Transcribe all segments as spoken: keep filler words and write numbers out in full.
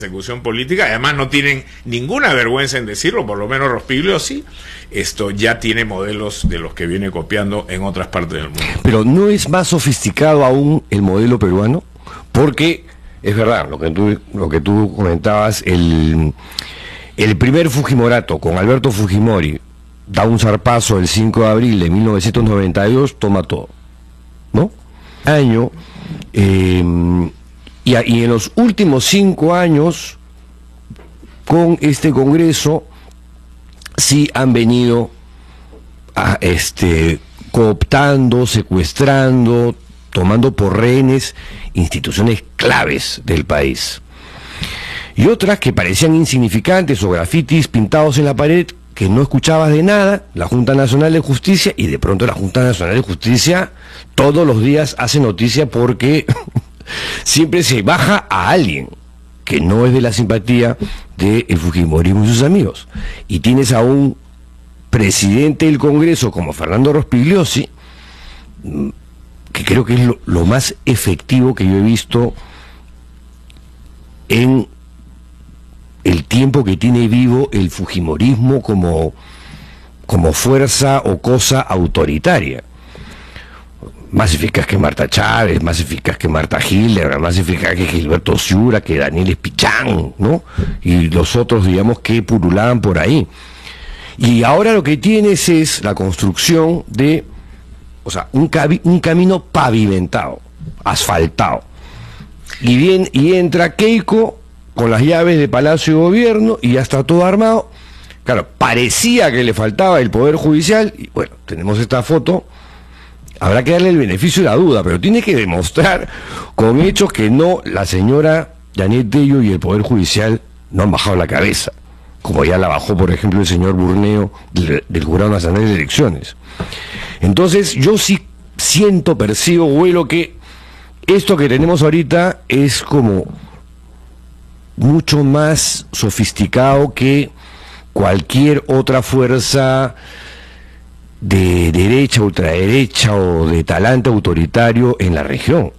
persecución política, además no tienen ninguna vergüenza en decirlo, por lo menos Rospigliosi, esto ya tiene modelos de los que viene copiando en otras partes del mundo. Pero ¿no es más sofisticado aún el modelo peruano? Porque, es verdad, lo que tú, lo que tú comentabas, el, el primer Fujimorato con Alberto Fujimori da un zarpazo el cinco de abril de mil novecientos noventa y dos, toma todo, ¿no? Año... Eh, Y, y en los últimos cinco años, con este Congreso, sí han venido a, este, cooptando, secuestrando, tomando por rehenes instituciones claves del país. Y otras que parecían insignificantes o grafitis pintados en la pared, que no escuchabas de nada, la Junta Nacional de Justicia, y de pronto la Junta Nacional de Justicia todos los días hace noticia porque... siempre se baja a alguien que no es de la simpatía del Fujimorismo y sus amigos. Y tienes a un presidente del Congreso como Fernando Rospigliosi, que creo que es lo, lo más efectivo que yo he visto en el tiempo que tiene vivo el Fujimorismo como, como fuerza o cosa autoritaria. Más eficaz que Marta Chávez, más eficaz que Marta Hilder, más eficaz que Gilberto Ciura, que Daniel Espichán, ¿no? Y los otros, digamos, que purulaban por ahí. Y ahora lo que tienes es la construcción de, o sea, un, un camino pavimentado, asfaltado. Y, bien, y entra Keiko con las llaves de Palacio de Gobierno y ya está todo armado. Claro, parecía que le faltaba el Poder Judicial, y bueno, tenemos esta foto. Habrá que darle el beneficio de la duda, pero tiene que demostrar con hechos que no, la señora Janet Tello y el Poder Judicial no han bajado la cabeza, como ya la bajó, por ejemplo, el señor Burneo del, del Jurado Nacional de Elecciones. Entonces, yo sí siento, percibo, huelo que esto que tenemos ahorita es como mucho más sofisticado que cualquier otra fuerza de derecha, ultraderecha o de talante autoritario en la región.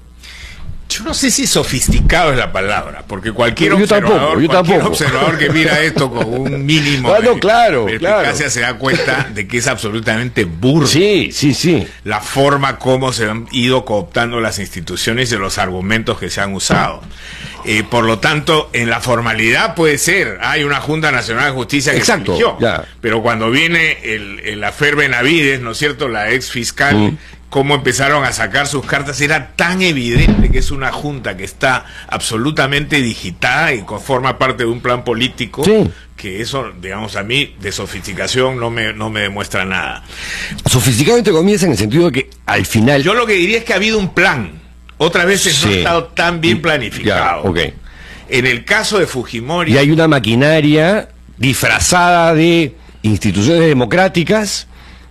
Yo no sé si sofisticado es la palabra, porque cualquier, yo observador, tampoco, yo cualquier tampoco. observador que mira esto con un mínimo ah, no, de claro, perspicacia claro. se da cuenta de que es absolutamente burdo. Sí, sí, sí. La forma como se han ido cooptando las instituciones y los argumentos que se han usado. Eh, por lo tanto, en la formalidad puede ser, hay una Junta Nacional de Justicia que Exacto, se eligió, ya. Pero cuando viene el, el afer Benavides, ¿no es cierto?, la ex fiscal, mm. cómo empezaron a sacar sus cartas, era tan evidente que es una junta que está absolutamente digitada y forma parte de un plan político, sí. que eso, digamos, a mí, de sofisticación no me, no me demuestra nada. Sofisticado entre comillas en el sentido de que al final... Yo lo que diría es que ha habido un plan. Otras veces sí. no ha estado tan bien planificado. Ya, okay. En el caso de Fujimori... Y hay una maquinaria disfrazada de instituciones democráticas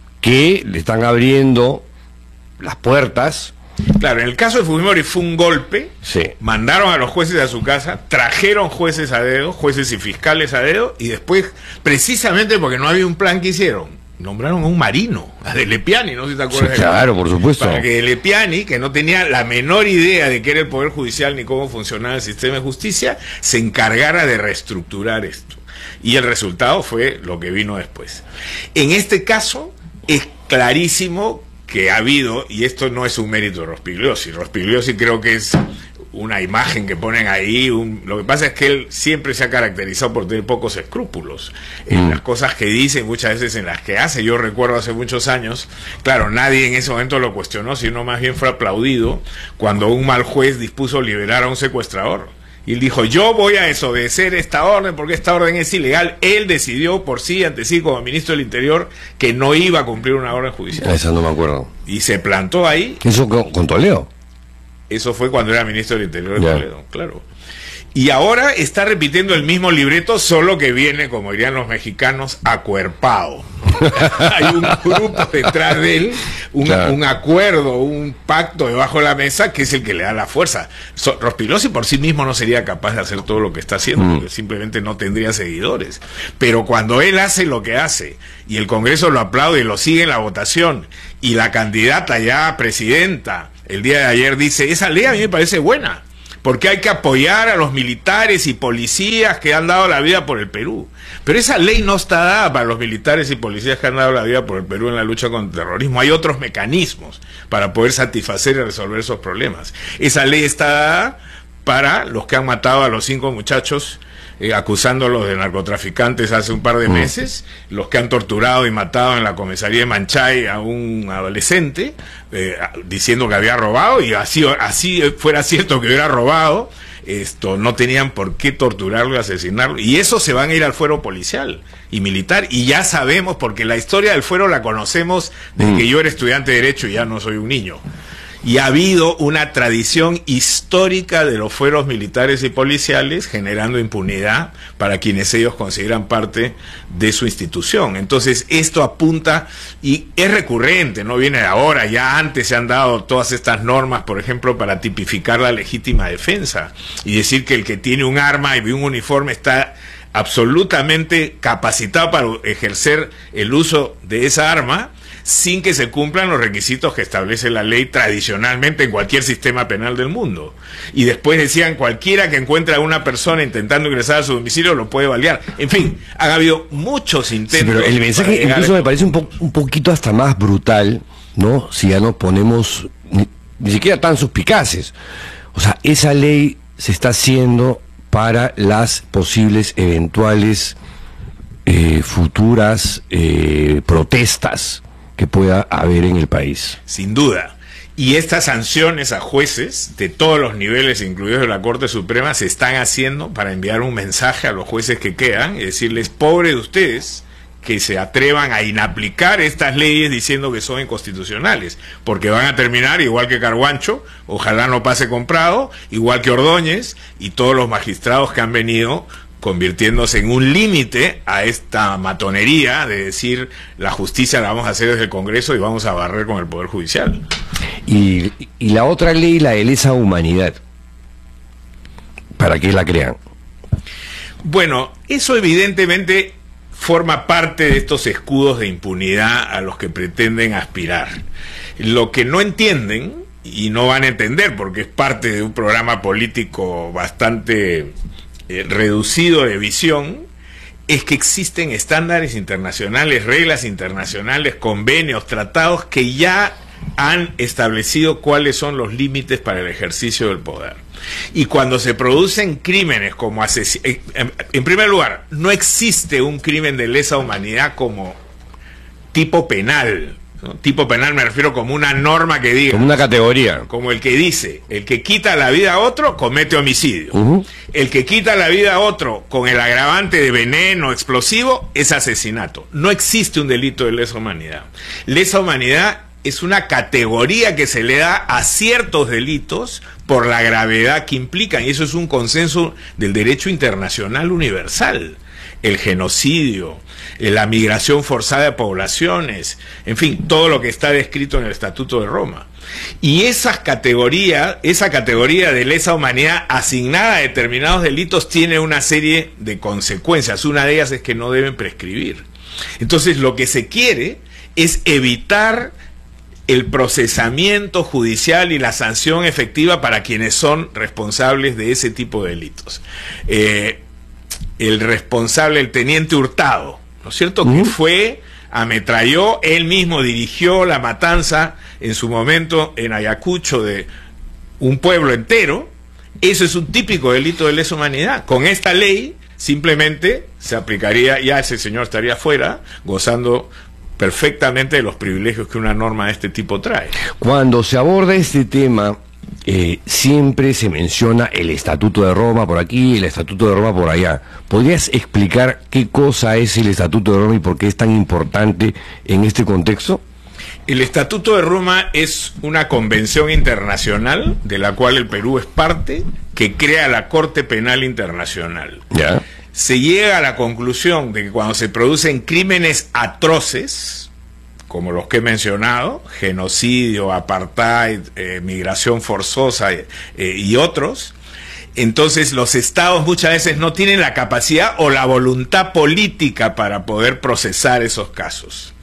que le están abriendo las puertas. Claro, en el caso de Fujimori fue un golpe, sí. mandaron a los jueces a su casa, trajeron jueces a dedo, jueces y fiscales a dedo, y después, precisamente porque no había un plan que hicieron, nombraron a un marino, a De Lepiani, no sé si te acuerdas. Sí, claro, por supuesto. Para que De Lepiani, que no tenía la menor idea de qué era el Poder Judicial ni cómo funcionaba el sistema de justicia, se encargara de reestructurar esto. Y el resultado fue lo que vino después. En este caso, es clarísimo que ha habido, y esto no es un mérito de Rospigliosi, Rospigliosi creo que es una imagen que ponen ahí, un, lo que pasa es que él siempre se ha caracterizado por tener pocos escrúpulos en mm. las cosas que dice, muchas veces en las que hace. Yo recuerdo hace muchos años, claro, nadie en ese momento lo cuestionó, sino más bien fue aplaudido cuando un mal juez dispuso liberar a un secuestrador. Y él dijo, yo voy a desobedecer esta orden porque esta orden es ilegal. Él decidió por sí, ante sí, como ministro del Interior, que no iba a cumplir una orden judicial. Esa no me acuerdo. Y se plantó ahí. ¿Eso con, con Toledo? Eso fue cuando era ministro del Interior de yeah. Toledo, claro. Y ahora está repitiendo el mismo libreto, solo que viene, como dirían los mexicanos, acuerpado. Hay un grupo detrás de él, un, claro. un acuerdo, un pacto debajo de la mesa que es el que le da la fuerza. So, Rospigliosi por sí mismo no sería capaz de hacer todo lo que está haciendo, mm. porque simplemente no tendría seguidores. Pero cuando él hace lo que hace y el Congreso lo aplaude y lo sigue en la votación y la candidata ya presidenta el día de ayer dice, esa ley a mí me parece buena, porque hay que apoyar a los militares y policías que han dado la vida por el Perú. Pero esa ley no está dada para los militares y policías que han dado la vida por el Perú en la lucha contra el terrorismo. Hay otros mecanismos para poder satisfacer y resolver esos problemas. Esa ley está dada para los que han matado a los cinco muchachos eh, acusándolos de narcotraficantes hace un par de meses, mm. los que han torturado y matado en la comisaría de Manchay a un adolescente eh, diciendo que había robado, y así, así fuera cierto que hubiera robado, esto no tenían por qué torturarlo y asesinarlo, y eso se van a ir al fuero policial y militar, y ya sabemos, porque la historia del fuero la conocemos desde mm. que yo era estudiante de Derecho y ya no soy un niño. Y ha habido una tradición histórica de los fueros militares y policiales generando impunidad para quienes ellos consideran parte de su institución. Entonces esto apunta, y es recurrente, no viene de ahora, ya antes se han dado todas estas normas, por ejemplo, para tipificar la legítima defensa y decir que el que tiene un arma y un uniforme está absolutamente capacitado para ejercer el uso de esa arma, sin que se cumplan los requisitos que establece la ley tradicionalmente en cualquier sistema penal del mundo. Y después decían, cualquiera que encuentre a una persona intentando ingresar a su domicilio lo puede balear. En fin, han habido muchos intentos. Sí, pero el mensaje incluso me parece un, po un poquito hasta más brutal, ¿no? Si ya nos ponemos ni, ni siquiera tan suspicaces. O sea, esa ley se está haciendo para las posibles eventuales eh, futuras eh, protestas que pueda haber en el país. Sin duda. Y estas sanciones a jueces de todos los niveles, incluidos de la Corte Suprema, se están haciendo para enviar un mensaje a los jueces que quedan y decirles, pobre de ustedes, que se atrevan a inaplicar estas leyes diciendo que son inconstitucionales, porque van a terminar igual que Carguancho, ojalá no pase comprado, igual que Ordóñez y todos los magistrados que han venido convirtiéndose en un límite a esta matonería de decir la justicia la vamos a hacer desde el Congreso y vamos a barrer con el Poder Judicial. Y, y la otra ley, la de lesa humanidad, ¿para qué la crean? Bueno, eso evidentemente forma parte de estos escudos de impunidad a los que pretenden aspirar. Lo que no entienden, y no van a entender porque es parte de un programa político bastante Eh, reducido de visión, es que existen estándares internacionales, reglas internacionales, convenios, tratados que ya han establecido cuáles son los límites para el ejercicio del poder. Y cuando se producen crímenes como asesinatos, en, en primer lugar, no existe un crimen de lesa humanidad como tipo penal, ¿no? Tipo penal me refiero como una norma que diga, como una categoría, como el que dice, el que quita la vida a otro comete homicidio, uh-huh. el que quita la vida a otro con el agravante de veneno explosivo es asesinato. No existe un delito de lesa humanidad. Lesa humanidad es una categoría que se le da a ciertos delitos por la gravedad que implican, y eso es un consenso del derecho internacional universal. El genocidio, la migración forzada de poblaciones, en fin, todo lo que está descrito en el Estatuto de Roma. Y esas categorías, esa categoría de lesa humanidad asignada a determinados delitos tiene una serie de consecuencias. Una de ellas es que no deben prescribir. Entonces, lo que se quiere es evitar el procesamiento judicial y la sanción efectiva para quienes son responsables de ese tipo de delitos. Eh, el responsable, el teniente Hurtado, ¿no es cierto? Uh-huh. Que fue, ametralló, él mismo dirigió la matanza en su momento en Ayacucho de un pueblo entero. Eso es un típico delito de lesa humanidad. Con esta ley simplemente se aplicaría, ya ese señor estaría fuera, gozando perfectamente de los privilegios que una norma de este tipo trae. Cuando se aborda este tema, Eh, siempre se menciona el Estatuto de Roma por aquí, el Estatuto de Roma por allá. ¿Podrías explicar qué cosa es el Estatuto de Roma y por qué es tan importante en este contexto? El Estatuto de Roma es una convención internacional de la cual el Perú es parte, que crea la Corte Penal Internacional. ¿Ya? Se llega a la conclusión de que cuando se producen crímenes atroces, como los que he mencionado, genocidio, apartheid, eh, migración forzosa eh, eh, y otros, entonces los estados muchas veces no tienen la capacidad o la voluntad política para poder procesar esos casos.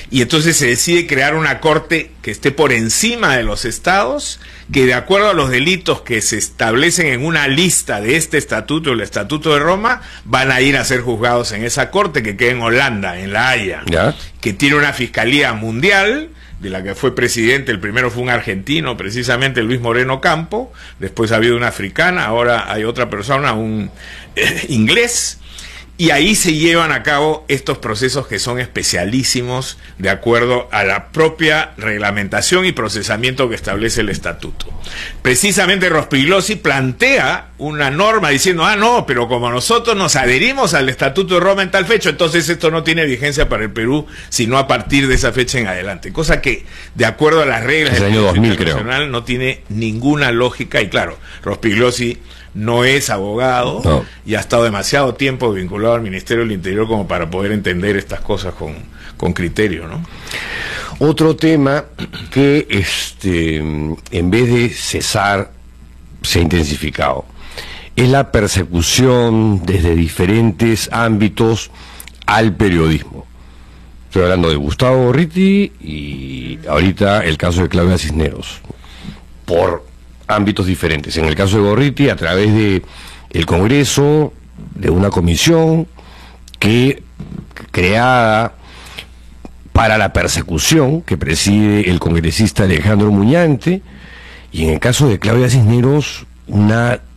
y entonces se decide crear una corte que esté por encima de los estados, que de acuerdo a los delitos que se establecen en una lista de este estatuto, el Estatuto de Roma, van a ir a ser juzgados en esa corte que queda en Holanda, en La Haya, ¿ya? Que tiene una fiscalía mundial, de la que fue presidente. El primero fue un argentino, precisamente Luis Moreno Campo, después ha habido una africana, ahora hay otra persona, un eh, inglés, y ahí se llevan a cabo estos procesos que son especialísimos de acuerdo a la propia reglamentación y procesamiento que establece el estatuto. Precisamente Rospigliosi plantea una norma diciendo, ah no, pero como nosotros nos adherimos al Estatuto de Roma en tal fecha, entonces esto no tiene vigencia para el Perú, sino a partir de esa fecha en adelante. Cosa que, de acuerdo a las reglas del año dos mil, internacional, creo, no tiene ninguna lógica. Y claro, Rospigliosi no es abogado, no, y ha estado demasiado tiempo vinculado al Ministerio del Interior como para poder entender estas cosas con, con criterio, ¿no? Otro tema que este en vez de cesar se ha intensificado es la persecución desde diferentes ámbitos al periodismo. Estoy hablando de Gustavo Gorriti y ahorita el caso de Claudia Cisneros, por ámbitos diferentes. En el caso de Gorriti, a través de el Congreso, de una comisión que creada para la persecución que preside el congresista Alejandro Muñante, y en el caso de Claudia Cisneros, un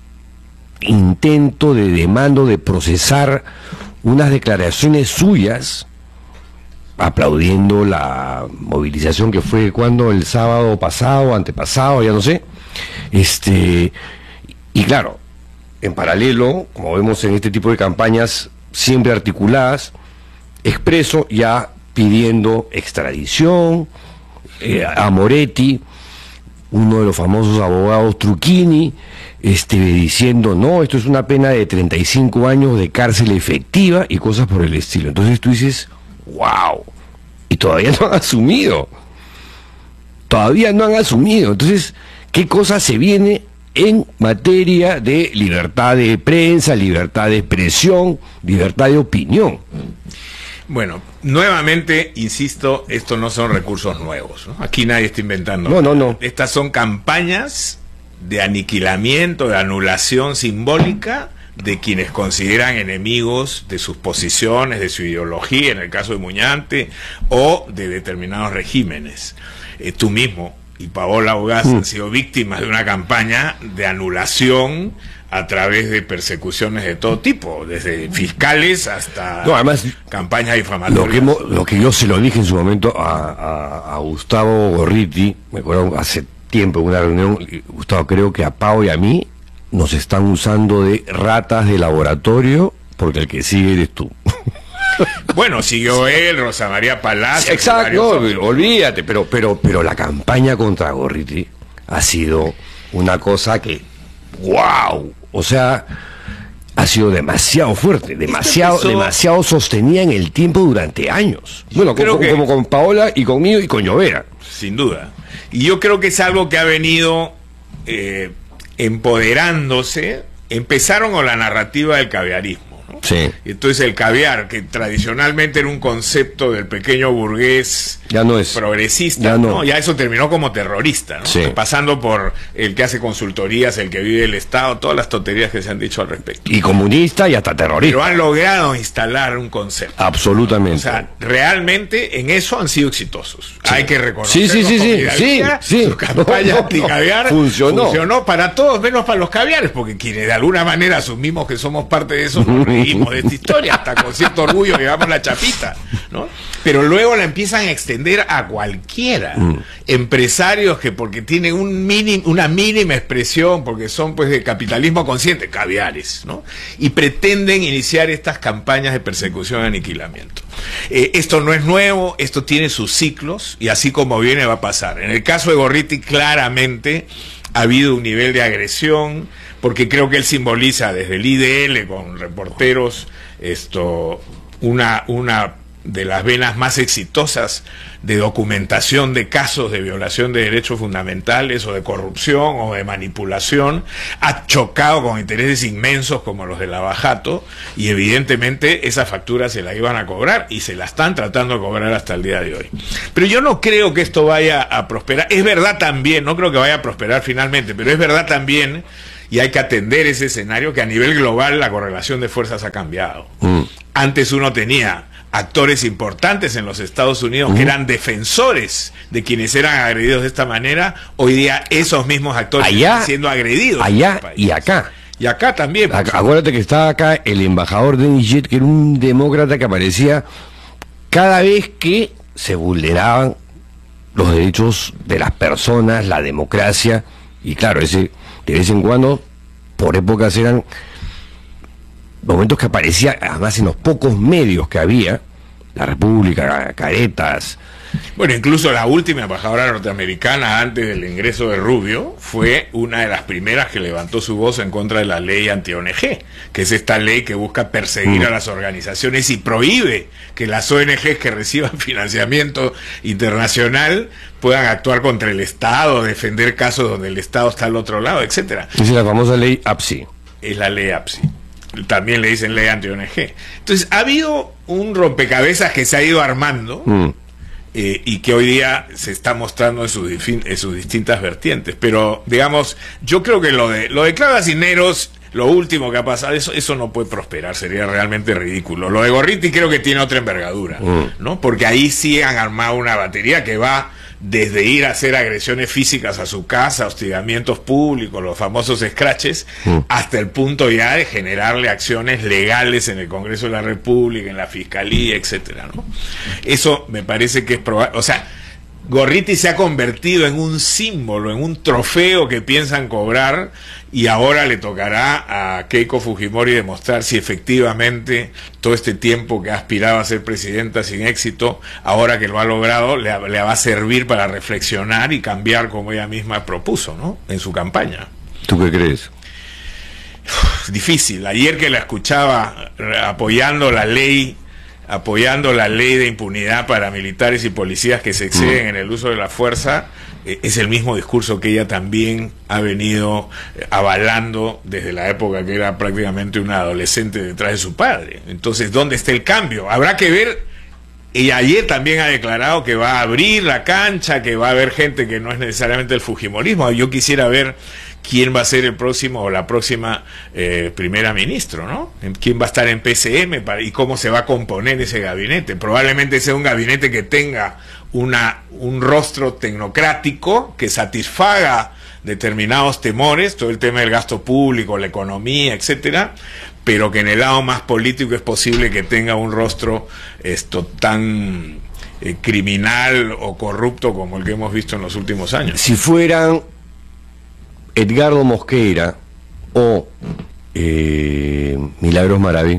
intento de demanda de procesar unas declaraciones suyas, aplaudiendo la movilización que fue cuando el sábado pasado, antepasado, ya no sé. Este, y claro, en paralelo, como vemos en este tipo de campañas siempre articuladas, Expreso ya pidiendo extradición, eh, a Moretti, uno de los famosos abogados Trucchini, este, diciendo, no, esto es una pena de treinta y cinco años de cárcel efectiva y cosas por el estilo. Entonces tú dices, wow, y todavía no han asumido, todavía no han asumido. Entonces, ¿qué cosa se viene en materia de libertad de prensa, libertad de expresión, libertad de opinión? Bueno, nuevamente, insisto, estos no son recursos nuevos, ¿no? Aquí nadie está inventando. No, no, no. Estas son campañas de aniquilamiento, de anulación simbólica de quienes consideran enemigos de sus posiciones, de su ideología, en el caso de Muñante, o de determinados regímenes. Eh, tú mismo y Paola Ugaz mm. han sido víctimas de una campaña de anulación a través de persecuciones de todo tipo, desde fiscales hasta no, además, campañas difamatorias. Lo que, hemos, lo que yo se lo dije en su momento a, a, a Gustavo Gorriti, me acuerdo hace tiempo en una reunión, Gustavo, creo que a Pau y a mí nos están usando de ratas de laboratorio, porque el que sigue eres tú. Bueno, siguió él, Rosa María Palacio. Exacto, no, olvídate, pero, pero, pero la campaña contra Gorriti ha sido una cosa que, wow, o sea, ha sido demasiado fuerte, demasiado, empezó... demasiado sostenida en el tiempo durante años. Bueno, como, que... como con Paola y conmigo y con Llovera. Sin duda. Y yo creo que es algo que ha venido eh, empoderándose. Empezaron con la narrativa del caviarismo. Sí. Entonces el caviar, que tradicionalmente era un concepto del pequeño burgués ya no es progresista, ya, no. ¿no? Ya eso terminó como terrorista, ¿no? Sí. Pasando por el que hace consultorías, el que vive el Estado, todas las tonterías que se han dicho al respecto. Y comunista y hasta terrorista. Pero han logrado instalar un concepto. Absolutamente. O sea, realmente en eso han sido exitosos. Sí. Hay que reconocer. Sí, sí, sí, sí, sí, sí. Su campaña no, no, anticaviar funcionó. funcionó para todos menos para los caviares, porque quienes de alguna manera asumimos que somos parte de eso, nos reímos de esta historia, hasta con cierto orgullo llevamos la chapita, ¿no? Pero luego la empiezan a extender a cualquiera. Mm. Empresarios que porque tienen un minim, una mínima expresión, porque son pues de capitalismo consciente, caviares, ¿no? Y pretenden iniciar estas campañas de persecución y aniquilamiento. Eh, esto no es nuevo, esto tiene sus ciclos, y así como viene va a pasar. En el caso de Gorriti, claramente ha habido un nivel de agresión, porque creo que él simboliza desde el I D L con reporteros esto una una de las venas más exitosas de documentación de casos de violación de derechos fundamentales o de corrupción o de manipulación, ha chocado con intereses inmensos como los de Lavajato, y evidentemente esa factura se la iban a cobrar y se la están tratando de cobrar hasta el día de hoy. Pero yo no creo que esto vaya a prosperar. Es verdad también, no creo que vaya a prosperar finalmente, pero es verdad también, y hay que atender ese escenario, que a nivel global la correlación de fuerzas ha cambiado. Mm. Antes uno tenía actores importantes en los Estados Unidos uh-huh. que eran defensores de quienes eran agredidos de esta manera. Hoy día esos mismos actores allá, están siendo agredidos allá y acá y acá también. Acuérdate que estaba acá el embajador Denis Jet, que era un demócrata que aparecía cada vez que se vulneraban los derechos de las personas, la democracia, y claro, ese de vez en cuando, por épocas eran momentos que aparecía, además en los pocos medios que había, La República, Caretas. Bueno, incluso la última embajadora norteamericana antes del ingreso de Rubio fue una de las primeras que levantó su voz en contra de la ley anti-O N G, que es esta ley que busca perseguir mm. a las organizaciones y prohíbe que las O N Gs que reciban financiamiento internacional puedan actuar contra el Estado, defender casos donde el Estado está al otro lado, etcétera. Es la famosa ley A P S I. Es la ley A P S I. También le dicen ley anti-O N G. Entonces ha habido un rompecabezas que se ha ido armando mm. eh, y que hoy día se está mostrando en sus, en sus distintas vertientes. Pero digamos, yo creo que lo de lo de Claudia Cisneros, lo último que ha pasado, eso eso no puede prosperar, sería realmente ridículo. Lo de Gorriti creo que tiene otra envergadura, mm. ¿no? Porque ahí sí han armado una batería que va desde ir a hacer agresiones físicas a su casa, hostigamientos públicos, los famosos scratches, mm. hasta el punto ya de generarle acciones legales en el Congreso de la República, en la Fiscalía, etcétera, ¿no? Eso me parece que es probable. O sea, Gorriti se ha convertido en un símbolo, en un trofeo que piensan cobrar, y ahora le tocará a Keiko Fujimori demostrar si efectivamente todo este tiempo que ha aspirado a ser presidenta sin éxito, ahora que lo ha logrado, le, le va a servir para reflexionar y cambiar como ella misma propuso, ¿no?, en su campaña. ¿Tú qué crees? Difícil. Ayer que la escuchaba apoyando la ley apoyando la ley de impunidad para militares y policías que se exceden mm. en el uso de la fuerza, eh, es el mismo discurso que ella también ha venido eh, avalando desde la época que era prácticamente una adolescente detrás de su padre. Entonces, ¿dónde está el cambio? Habrá que ver. Ella ayer también ha declarado que va a abrir la cancha, que va a haber gente que no es necesariamente el fujimorismo. Yo quisiera ver quién va a ser el próximo o la próxima eh, primera ministro, ¿no? ¿Quién va a estar en P C M para, y cómo se va a componer ese gabinete? Probablemente sea un gabinete que tenga una un rostro tecnocrático que satisfaga determinados temores, todo el tema del gasto público, la economía, etcétera, pero que en el lado más político es posible que tenga un rostro esto tan eh, criminal o corrupto como el que hemos visto en los últimos años. Si fueran Edgardo Mosqueira o eh, Milagros Maraví,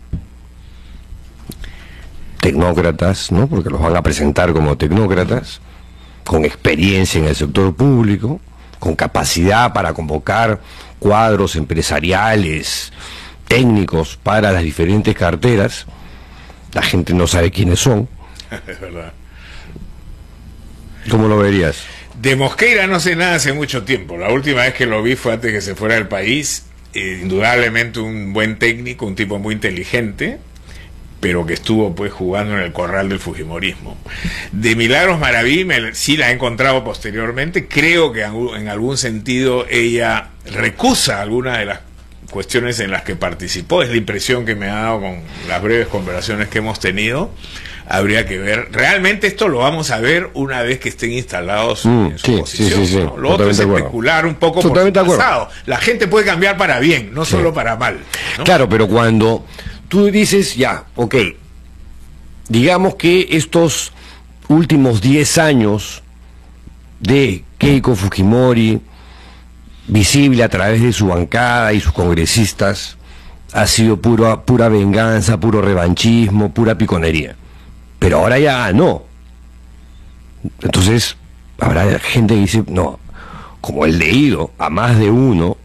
tecnócratas, ¿no?, porque los van a presentar como tecnócratas, con experiencia en el sector público, con capacidad para convocar cuadros empresariales, técnicos para las diferentes carteras, la gente no sabe quiénes son. Es verdad. ¿Cómo lo verías? De Mosqueira no sé nada hace mucho tiempo. La última vez que lo vi fue antes que se fuera del país. Eh, indudablemente un buen técnico, un tipo muy inteligente, pero que estuvo pues jugando en el corral del fujimorismo. De Milagros Maraví me, sí la he encontrado posteriormente. Creo que en algún sentido ella recusa algunas de las cuestiones en las que participó. Es la impresión que me ha dado con las breves conversaciones que hemos tenido. Habría que ver. Realmente esto lo vamos a ver una vez que estén instalados mm, en su sí, posición. Sí, sí, sí. ¿No? Lo otro es especular un poco Totalmente por su pasado. La gente puede cambiar para bien, no sí. solo para mal, ¿no? Claro, pero cuando tú dices, ya, ok, digamos que estos últimos diez años de Keiko Fujimori, visible a través de su bancada y sus congresistas, ha sido pura, pura venganza, puro revanchismo, pura piconería. Pero ahora ya no. Entonces habrá gente que dice, no, como he leído a más de uno,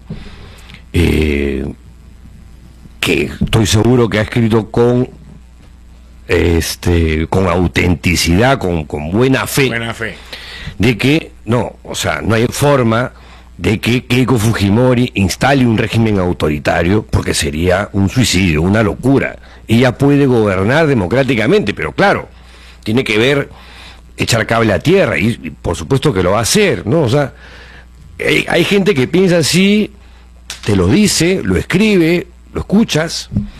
eh, que estoy seguro que ha escrito con este, con autenticidad, con, con buena fe, Buena fe. de que, no, o sea, no hay forma de que Keiko Fujimori instale un régimen autoritario, porque sería un suicidio, una locura. Ella puede gobernar democráticamente, pero claro, tiene que ver echar cable a tierra, y, y por supuesto que lo va a hacer, ¿no? O sea, hay, hay gente que piensa así, te lo dice, lo escribe, lo escuchas,